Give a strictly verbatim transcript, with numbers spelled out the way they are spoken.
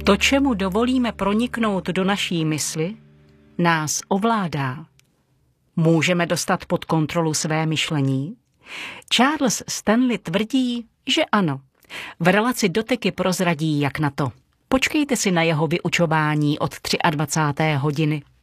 To, čemu dovolíme proniknout do naší mysli, nás ovládá. Můžeme dostat pod kontrolu své myšlení? Charles Stanley tvrdí, že ano. V relaci Doteky prozradí, jak na to. Počkejte si na jeho vyučování od dvacáté třetí hodiny.